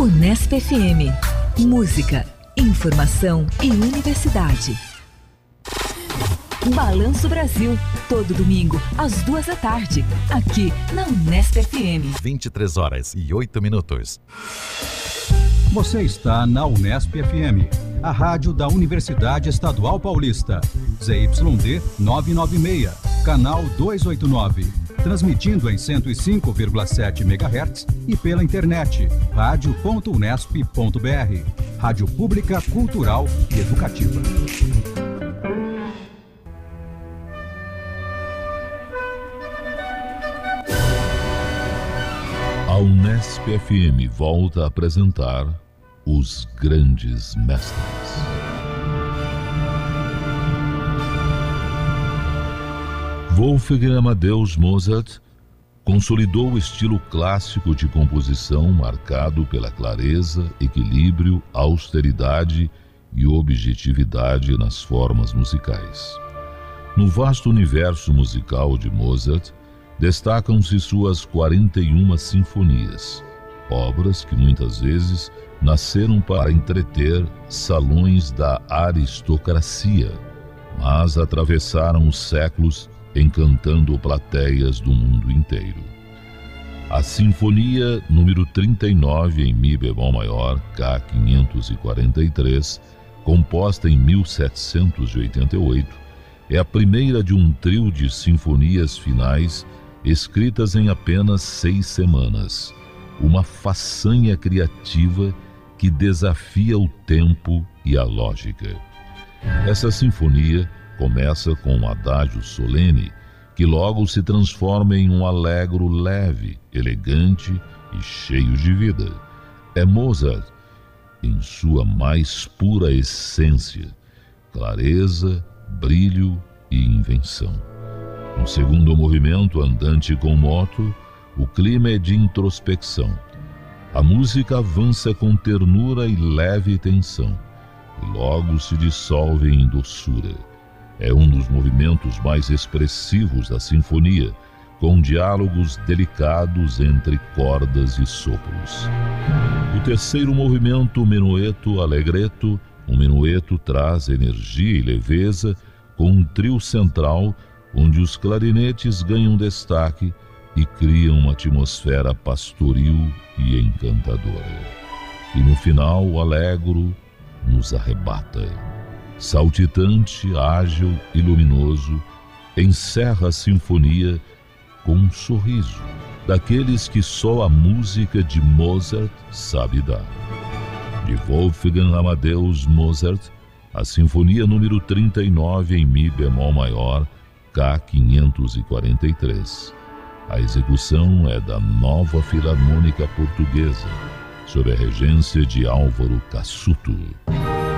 Unesp FM. Música, informação e universidade. Balanço Brasil, todo domingo, às 14h, aqui na Unesp FM. 23h08. Você está na Unesp FM, a rádio da Universidade Estadual Paulista. ZYD 996, canal 289. Transmitindo em 105,7 MHz e pela internet, radio.unesp.br. Rádio pública, cultural e educativa. A Unesp FM volta a apresentar Os Grandes Mestres. Wolfgang Amadeus Mozart consolidou o estilo clássico de composição marcado pela clareza, equilíbrio, austeridade e objetividade nas formas musicais. No vasto universo musical de Mozart, destacam-se suas 41 sinfonias, obras que muitas vezes nasceram para entreter salões da aristocracia, mas atravessaram os séculos encantando plateias do mundo inteiro. A Sinfonia número 39 em Mi bemol maior, K543, composta em 1788, é a primeira de um trio de sinfonias finais escritas em apenas 6 semanas, uma façanha criativa que desafia o tempo e a lógica. Essa sinfonia começa com um adágio solene que logo se transforma em um allegro leve, elegante e cheio de vida. É Mozart em sua mais pura essência, clareza, brilho e invenção. No segundo movimento, andante com moto, o clima é de introspecção. A música avança com ternura e leve tensão, e logo se dissolve em doçura. É um dos movimentos mais expressivos da sinfonia, com diálogos delicados entre cordas e sopros. O terceiro movimento, menueto allegretto, o menueto traz energia e leveza, com um trio central onde os clarinetes ganham destaque e criam uma atmosfera pastoril e encantadora. E no final, o allegro nos arrebata. Saltitante, ágil e luminoso, encerra a sinfonia com um sorriso, daqueles que só a música de Mozart sabe dar. De Wolfgang Amadeus Mozart, a Sinfonia número 39 em Mi bemol maior, K543. A execução é da Nova Filarmônica Portuguesa, sob a regência de Álvaro Cassuto.